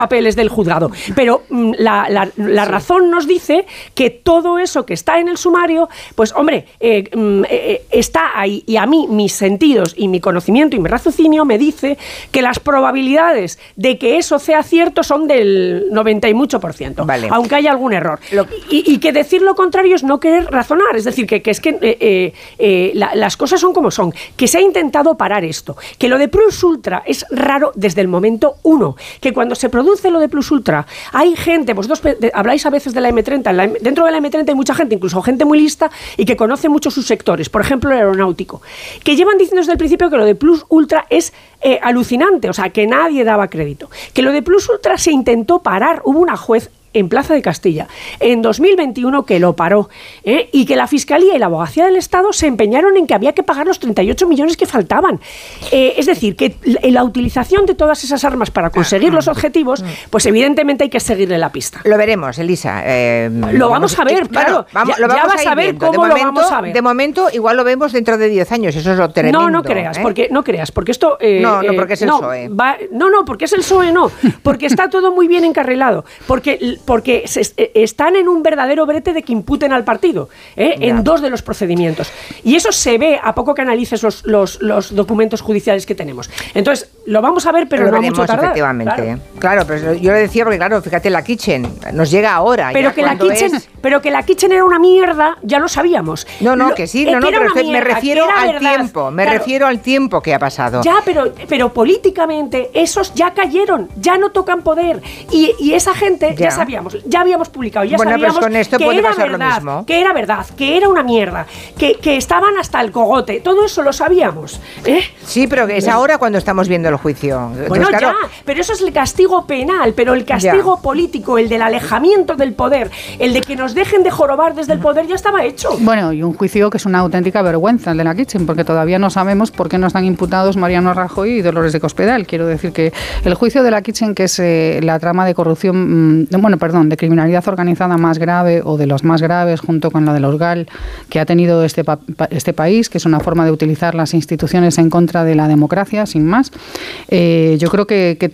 papeles del juzgado. Pero la razón nos dice que todo eso que está en el sumario, pues hombre, está ahí. Y a mí, mis sentidos y mi conocimiento y mi raciocinio me dice que las probabilidades de que eso sea cierto son del 90 y mucho %, vale, aunque haya algún error. Y que decir lo contrario es no querer razonar. Es decir, que es que las cosas son como son. Que se ha intentado parar esto. Que lo de Plus Ultra es raro desde el momento 1. Que cuando se produce lo de Plus Ultra, hay gente, vosotros habláis a veces de la M30, dentro de la M30 hay mucha gente, incluso gente muy lista y que conoce mucho sus sectores, por ejemplo el aeronáutico, que llevan diciendo desde el principio que lo de Plus Ultra es alucinante, o sea, que nadie daba crédito, que lo de Plus Ultra se intentó parar, hubo una juez en Plaza de Castilla, en 2021 que lo paró, y que la Fiscalía y la Abogacía del Estado se empeñaron en que había que pagar los 38 millones que faltaban. Es decir, que la utilización de todas esas armas para conseguir los objetivos, pues evidentemente hay que seguirle la pista. Lo veremos, Elisa. Lo vamos a ver, claro. Lo vamos a ver cómo lo vamos a ver. De momento, igual lo vemos dentro de 10 años, eso es lo tremendo. No creas, porque esto... no, porque es el PSOE. No, porque es el PSOE, no. Porque está todo muy bien encarrilado. Porque están en un verdadero brete de que imputen al partido, en 2 de los procedimientos. Y eso se ve a poco que analices los documentos judiciales que tenemos. Entonces, lo vamos a ver, pero no veremos, mucho tardar. Efectivamente. Claro, pero yo le decía, porque claro, fíjate, la Kitchen nos llega ahora. Pero que la Kitchen era una mierda, ya lo sabíamos. Pero me refiero al tiempo. Refiero al tiempo que ha pasado. Ya, pero políticamente esos ya cayeron, ya no tocan poder. Y esa gente, ya sabíamos, ya habíamos publicado, ya sabíamos con esto que era verdad, que era verdad, que era una mierda, que estaban hasta el cogote, todo eso lo sabíamos. Sí, pero es ahora cuando estamos viendo el juicio. Bueno, entonces, claro, pero eso es el castigo penal, pero el castigo político, el del alejamiento del poder, el de que nos dejen de jorobar desde el poder, ya estaba hecho. Bueno, y un juicio que es una auténtica vergüenza, el de la Kitchen, porque todavía no sabemos por qué no están imputados Mariano Rajoy y Dolores de Cospedal. Quiero decir que el juicio de la Kitchen, que es la trama de corrupción, de criminalidad organizada más grave o de los más graves, junto con la de los GAL, que ha tenido este país, que es una forma de utilizar las instituciones en contra de la democracia, sin más. Yo creo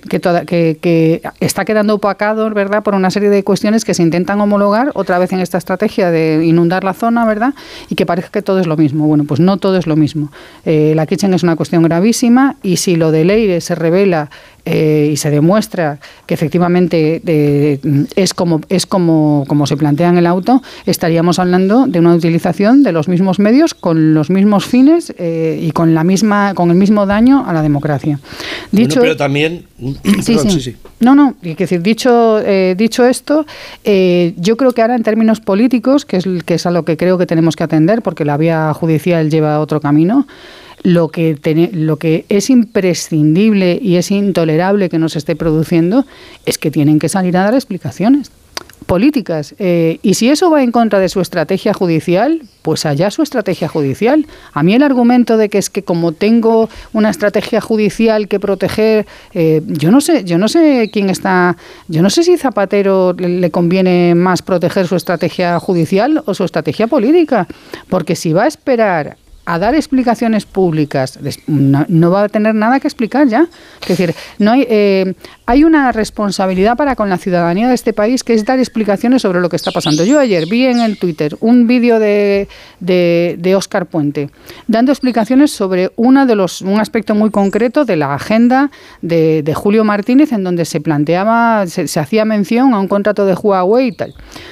que está quedando opacado, ¿verdad?, por una serie de cuestiones que se intentan homologar otra vez en esta estrategia de inundar la zona, ¿verdad?, y que parece que todo es lo mismo. Bueno, pues no todo es lo mismo. La Kitchen es una cuestión gravísima, y si lo de Leire se revela y se demuestra que efectivamente es como se plantea en el auto, estaríamos hablando de una utilización de los mismos medios con los mismos fines y con el mismo daño a la democracia. Pero también... Sí. No, es decir, dicho esto, yo creo que ahora en términos políticos, que es a lo que creo que tenemos que atender, porque la vía judicial lleva otro camino, lo que es imprescindible y es intolerable que nos esté produciendo es que tienen que salir a dar explicaciones políticas. Y si eso va en contra de su estrategia judicial, pues allá su estrategia judicial. A mí el argumento de que es que como tengo una estrategia judicial que proteger, yo no sé quién está, yo no sé si Zapatero le conviene más proteger su estrategia judicial o su estrategia política, porque si va a esperar a dar explicaciones públicas, no va a tener nada que explicar ya. Es decir, no hay una responsabilidad para con la ciudadanía de este país, que es dar explicaciones sobre lo que está pasando. Yo ayer vi en el Twitter un vídeo de Óscar Puente dando explicaciones sobre un aspecto muy concreto de la agenda de Julio Martínez, en donde se planteaba, se hacía mención a un contrato de Huawei y tal.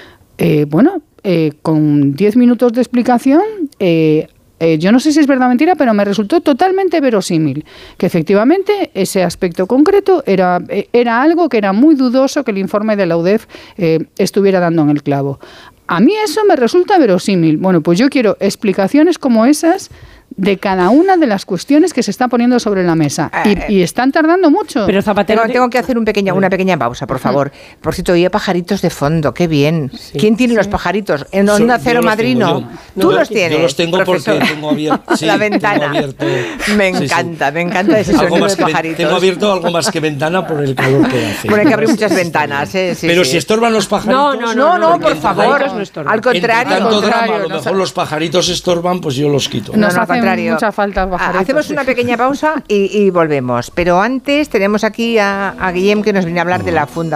Con 10 minutos de explicación, yo no sé si es verdad o mentira, pero me resultó totalmente verosímil que efectivamente ese aspecto concreto era algo que era muy dudoso que el informe de la UDEF estuviera dando en el clavo. A mí eso me resulta verosímil. Bueno, pues yo quiero explicaciones como esas de cada una de las cuestiones que se está poniendo sobre la mesa. Y están tardando mucho. Pero Zapatero... Tengo que hacer una pequeña pausa, por favor. Por cierto, oía pajaritos de fondo, qué bien. Sí, ¿quién tiene los pajaritos? En Onda Cero Madrid no. Tú los tienes. Yo los tengo, profesor, porque tengo abierto la ventana. Me encanta ese sonido de pajaritos. Tengo abierto algo más que ventana por el calor que hace. Bueno, hay que abrir muchas ventanas. Pero si estorban los pajaritos... No, por favor. Al contrario. Tanto drama, a lo mejor los pajaritos estorban, pues yo los quito. Nos hacen contrario. Mucha falta pajaritos. Hacemos una pequeña pausa y volvemos. Pero antes tenemos aquí a Guillem, que nos viene a hablar de la Fundación